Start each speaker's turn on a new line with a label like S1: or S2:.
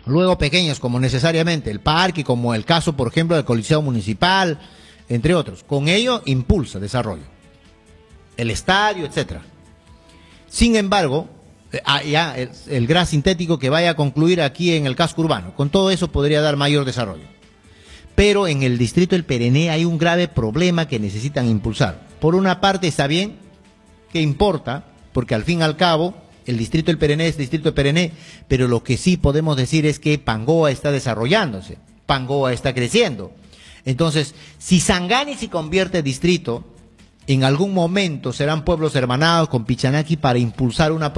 S1: luego pequeños como necesariamente el parque, como el caso, por ejemplo, del Coliseo Municipal, entre otros. Con ello impulsa desarrollo, el estadio, etcétera. Sin embargo, ya el gas sintético que vaya a concluir aquí en el casco urbano, con todo eso podría dar mayor desarrollo. Pero en el distrito del Perené hay un grave problema que necesitan impulsar. Por una parte está bien, que importa, porque al fin y al cabo el distrito del Perené es distrito del Perené, pero lo que sí podemos decir es que Pangoa está desarrollándose, Pangoa está creciendo. Entonces, si Sangani se convierte distrito, en algún momento serán pueblos hermanados con Pichanaki para impulsar una